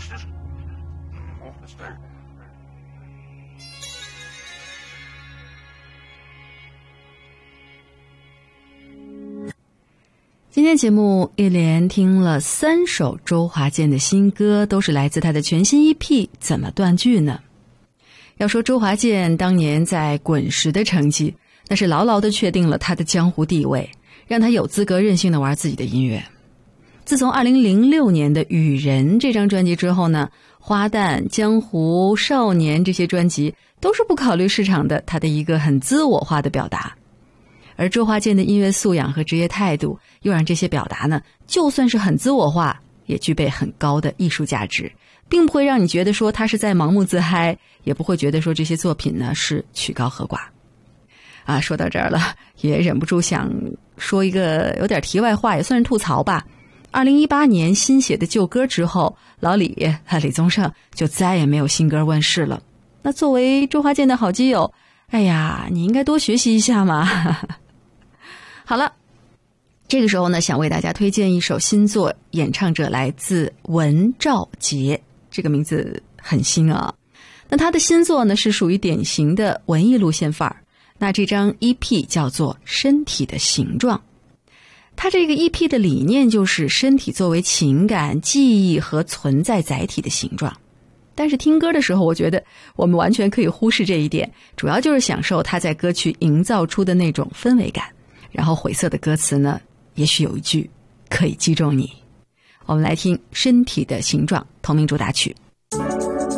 今天节目一连听了3首周华健的新歌，都是来自他的全新 EP 怎么断句呢？要说周华健当年在滚石的成绩，那是牢牢地确定了他的江湖地位，让他有资格任性地玩自己的音乐。自从2006年的《雨人》这张专辑之后呢，花旦、江湖、少年这些专辑都是不考虑市场的，他的一个很自我化的表达。而周华健的音乐素养和职业态度，又让这些表达呢，就算是很自我化，也具备很高的艺术价值，并不会让你觉得说他是在盲目自嗨，也不会觉得说这些作品呢是曲高和寡。说到这儿了，也忍不住想说一个有点题外话，也算是吐槽吧。2018年新写的旧歌之后，老李宗盛就再也没有新歌问世了。那作为周华健的好基友，哎呀，你应该多学习一下嘛。好了，这个时候呢，想为大家推荐一首新作，演唱者来自文兆杰，这个名字很新啊。那他的新作呢，是属于典型的文艺路线范儿。那这张 EP 叫做《身体的形状》，他这个 EP 的理念就是身体作为情感、记忆和存在载体的形状。但是听歌的时候，我觉得我们完全可以忽视这一点，主要就是享受他在歌曲营造出的那种氛围感。然后晦涩的歌词呢，也许有一句可以击中你。我们来听《身体的形状》同名主打曲。